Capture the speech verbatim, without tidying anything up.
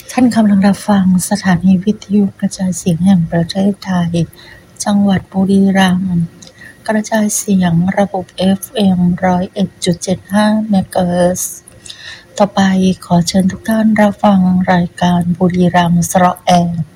ท่านกำลังรับฟังสถานีวิทยุกระจายเสียงแห่งประเทศไทยจังหวัดบุรีรัมย์กระจายเสียงระบบ เอฟ เอ็ม หนึ่งศูนย์เอ็ดจุดเจ็ดห้า เมกะเฮิรตซ์ต่อไปขอเชิญทุกท่านรับฟังรายการบุรีรัมย์สระแอร์